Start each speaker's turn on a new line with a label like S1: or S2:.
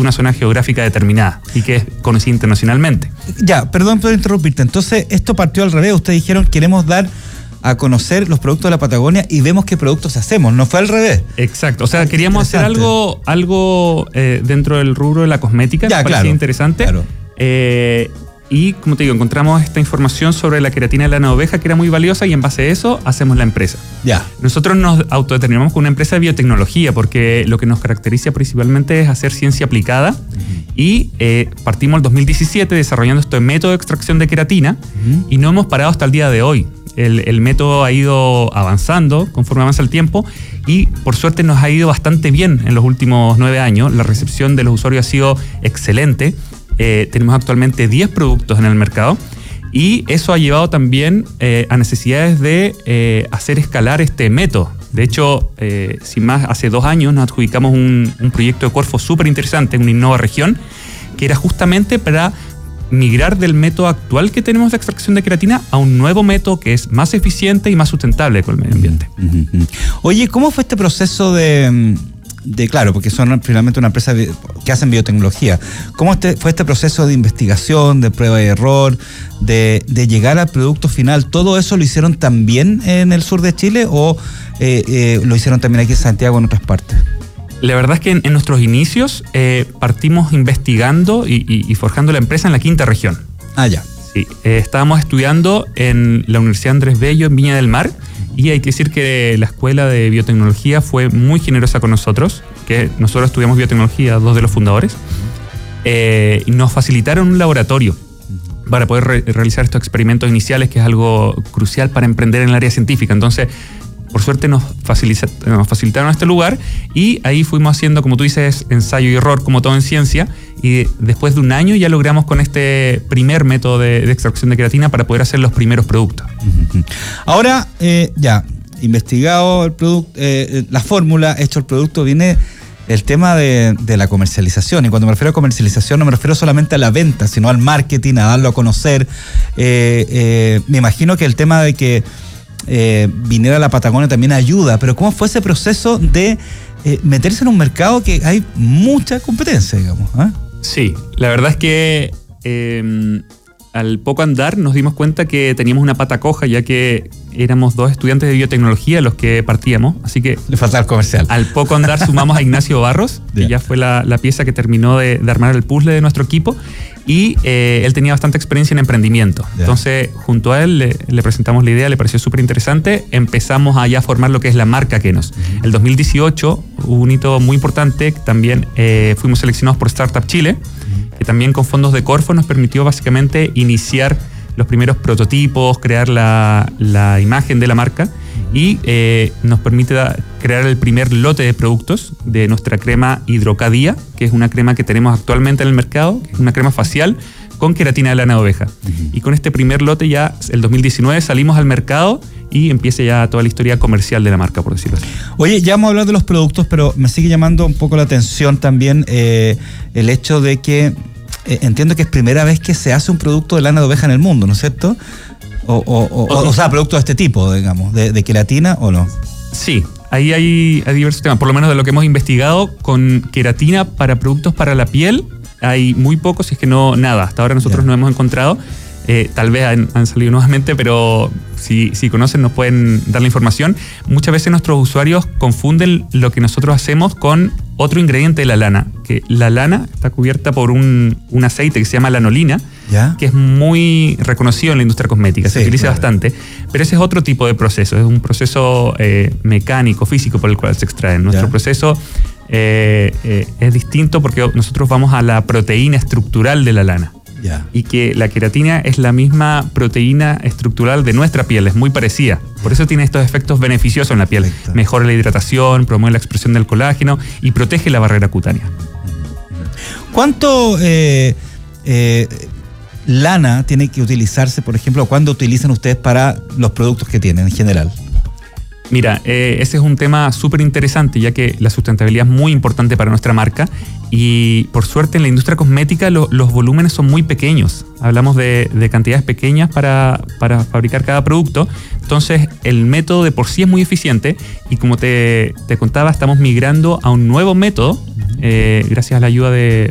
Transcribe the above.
S1: una zona geográfica determinada y que es conocida internacionalmente.
S2: Ya, perdón por interrumpirte. Entonces, esto partió al revés. Ustedes dijeron, queremos dar a conocer los productos de la Patagonia y vemos qué productos hacemos. No fue al revés.
S1: Exacto. O sea, queríamos hacer algo dentro del rubro de la cosmética.
S2: Ya,
S1: me parecía interesante.
S2: Claro.
S1: Y, como te digo, encontramos esta información sobre la queratina de lana de oveja que era muy valiosa y en base a eso hacemos la empresa.
S2: Ya.
S1: Nosotros nos autodeterminamos como una empresa de biotecnología porque lo que nos caracteriza principalmente es hacer ciencia aplicada y partimos el 2017 desarrollando este método de extracción de queratina y no hemos parado hasta el día de hoy. El método ha ido avanzando conforme avanza el tiempo y por suerte nos ha ido bastante bien en los últimos 9 años. La recepción de los usuarios ha sido excelente. Tenemos actualmente 10 productos en el mercado y eso ha llevado también a necesidades de hacer escalar este método. De hecho, sin más, hace 2 años nos adjudicamos un proyecto de Corfo súper interesante, una Innova Región, que era justamente para migrar del método actual que tenemos de extracción de queratina a un nuevo método que es más eficiente y más sustentable con el medio ambiente.
S2: Oye, ¿cómo fue este proceso de claro, porque son finalmente una empresa que hacen biotecnología? ¿Cómo fue este proceso de investigación, de prueba y error, de llegar al producto final? ¿Todo eso lo hicieron también en el sur de Chile o lo hicieron también aquí en Santiago o en otras partes?
S1: La verdad es que en nuestros inicios partimos investigando y forjando la empresa en la 5ª región.
S2: Ah, ya.
S1: Sí, estábamos estudiando en la Universidad Andrés Bello en Viña del Mar y hay que decir que la Escuela de Biotecnología fue muy generosa con nosotros, que nosotros estudiamos biotecnología, 2 de los fundadores, y nos facilitaron un laboratorio para poder realizar estos experimentos iniciales, que es algo crucial para emprender en el área científica. Entonces, por suerte nos facilitaron este lugar y ahí fuimos haciendo, como tú dices, ensayo y error, como todo en ciencia, y después de 1 año ya logramos con este primer método de extracción de queratina para poder hacer los primeros productos.
S2: Ahora, ya, investigado el producto, la fórmula, hecho el producto, viene el tema de la comercialización. Y cuando me refiero a comercialización no me refiero solamente a la venta, sino al marketing, a darlo a conocer. Me imagino que el tema de que viniera a la Patagonia también ayuda, pero ¿cómo fue ese proceso de meterse en un mercado que hay mucha competencia, digamos?
S1: Sí, la verdad es que al poco andar nos dimos cuenta que teníamos una pata coja, ya que éramos 2 estudiantes de biotecnología los que partíamos, así que
S2: le faltaba el comercial.
S1: Al poco andar sumamos a Ignacio Barros, que ya fue la pieza que terminó de armar el puzzle de nuestro equipo, y él tenía bastante experiencia en emprendimiento. Entonces, junto a él le presentamos la idea, le pareció súper interesante, empezamos a ya formar lo que es la marca Kenos. El 2018 hubo un hito muy importante, también fuimos seleccionados por Startup Chile, que también con fondos de Corfo nos permitió básicamente iniciar los primeros prototipos, crear la imagen de la marca y nos permite crear el primer lote de productos de nuestra crema Hidrocadía, que es una crema que tenemos actualmente en el mercado, que es una crema facial con queratina de lana de oveja. Y con este primer lote ya, el 2019, salimos al mercado y empieza ya toda la historia comercial de la marca, por decirlo así.
S2: Oye, ya vamos a hablar de los productos, pero me sigue llamando un poco la atención también el hecho de que entiendo que es primera vez que se hace un producto de lana de oveja en el mundo, ¿no es cierto? O sea, producto de este tipo, digamos, de queratina, ¿o no?
S1: Sí, ahí hay diversos temas, por lo menos de lo que hemos investigado, con queratina para productos para la piel, hay muy pocos, si es que no nada. Hasta ahora nosotros no hemos encontrado. Tal vez han salido nuevamente, pero si conocen nos pueden dar la información. Muchas veces nuestros usuarios confunden lo que nosotros hacemos con otro ingrediente de la lana, que la lana está cubierta por un aceite que se llama lanolina, que es muy reconocido en la industria cosmética, se utiliza bastante, pero ese es otro tipo de proceso, es un proceso mecánico, físico por el cual se extrae. Nuestro proceso es distinto porque nosotros vamos a la proteína estructural de la lana. Y que la queratina es la misma proteína estructural de nuestra piel, es muy parecida. Por eso tiene estos efectos beneficiosos en la piel. Mejora la hidratación, promueve la expresión del colágeno y protege la barrera cutánea.
S2: ¿Cuánto lana tiene que utilizarse, por ejemplo, cuándo utilizan ustedes para los productos que tienen en general?
S1: Mira, ese es un tema súper interesante, ya que la sustentabilidad es muy importante para nuestra marca y por suerte en la industria cosmética los volúmenes son muy pequeños. Hablamos de cantidades pequeñas para fabricar cada producto. Entonces el método de por sí es muy eficiente y como te contaba, estamos migrando a un nuevo método gracias a la ayuda de